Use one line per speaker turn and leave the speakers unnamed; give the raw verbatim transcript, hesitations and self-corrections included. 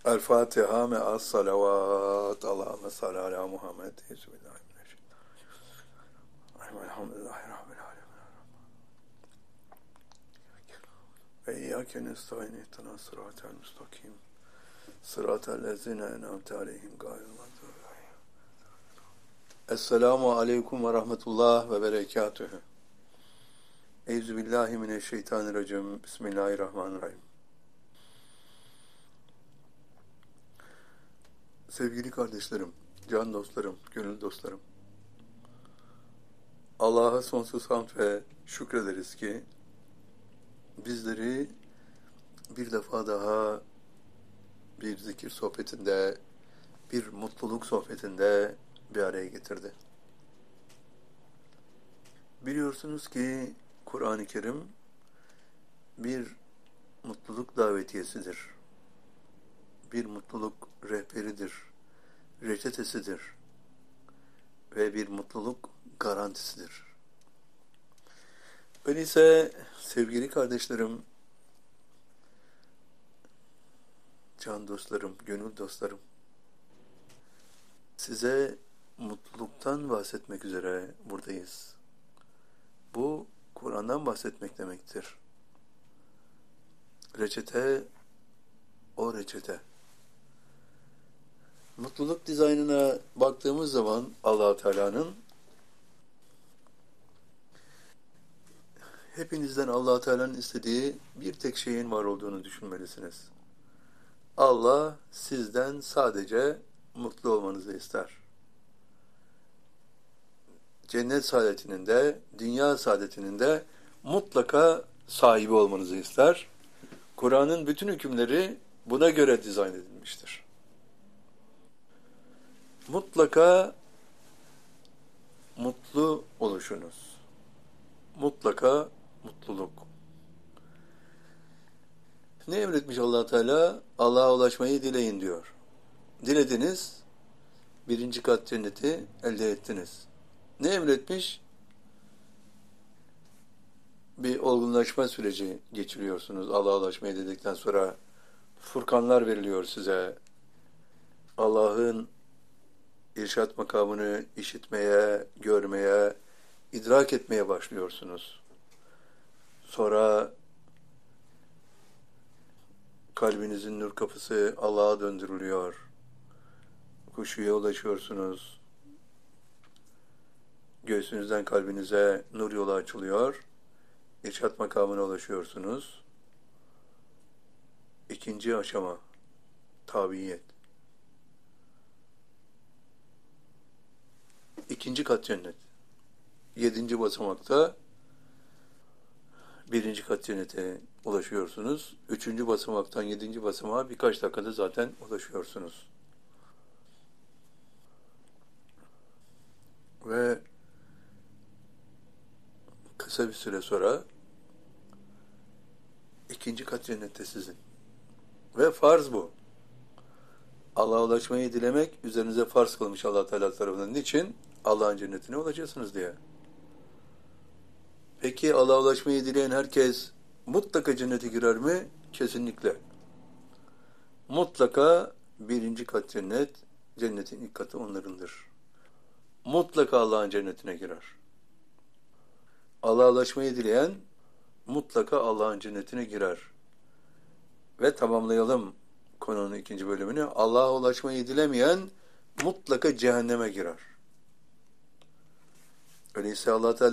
El Fatiha me'as salavat. Allahümme salli ala Muhammed. Bismillahirrahmanirrahim. Elhamdülillahi Rabbil alemin. Ve iyyâke nestaîn ihdinas sıratal müstakim. Sıratal lezîne en'amte aleyhim gâyril mağdûbi aleyhim. Esselamu aleyküm ve rahmetullah ve berekatühü. Euzubillahimineşşeytanirracim. Bismillahirrahmanirrahim. Sevgili kardeşlerim, can dostlarım, gönül dostlarım. Allah'a sonsuz hamd ve şükrederiz ki bizleri bir defa daha bir zikir sohbetinde, bir mutluluk sohbetinde bir araya getirdi. Biliyorsunuz ki Kur'an-ı Kerim bir mutluluk davetiyesidir. Bir mutluluk rehberidir, reçetesidir ve bir mutluluk garantisidir. Öyleyse sevgili kardeşlerim, can dostlarım, gönül dostlarım, size mutluluktan bahsetmek üzere buradayız. Bu Kur'an'dan bahsetmek demektir. Reçete, o reçete. Mutluluk dizaynına baktığımız zaman Allah-u Teala'nın hepinizden Allah-u Teala'nın istediği bir tek şeyin var olduğunu düşünmelisiniz. Allah sizden sadece mutlu olmanızı ister. Cennet saadetinin de, dünya saadetinin de mutlaka sahibi olmanızı ister. Kur'an'ın bütün hükümleri buna göre dizayn edilmiştir. Mutlaka mutlu oluşunuz. Mutlaka mutluluk. Ne emretmiş Allah Teala? Allah'a ulaşmayı dileyin diyor. Dilediniz, birinci kat cenneti elde ettiniz. Ne emretmiş? Bir olgunlaşma süreci geçiriyorsunuz. Allah'a ulaşmayı dedikten sonra furkanlar veriliyor size. Allah'ın irşat makamını işitmeye, görmeye, idrak etmeye başlıyorsunuz. Sonra kalbinizin nur kapısı Allah'a döndürülüyor. Huşuya ulaşıyorsunuz. Göğsünüzden kalbinize nur yolu açılıyor. İrşat makamına ulaşıyorsunuz. İkinci aşama, tabiyet. İkinci kat cennet. Yedinci basamakta birinci kat cennete ulaşıyorsunuz. Üçüncü basamaktan yedinci basamağa birkaç dakikada zaten ulaşıyorsunuz. Ve kısa bir süre sonra ikinci kat cennette sizin. Ve farz bu. Allah'a ulaşmayı dilemek üzerinize farz kılmış Allah Teala tarafından. Niçin? Allah'ın cennetine ulaşacaksınız diye. Peki Allah'a ulaşmayı dileyen herkes mutlaka cennete girer mi? Kesinlikle. Mutlaka birinci kat cennet, cennetin ilk katı onlarındır. Mutlaka Allah'ın cennetine girer. Allah'a ulaşmayı dileyen mutlaka Allah'ın cennetine girer. Ve tamamlayalım konunun ikinci bölümünü. Allah'a ulaşmayı dilemeyen mutlaka cehenneme girer. Öyleyse Allah Teala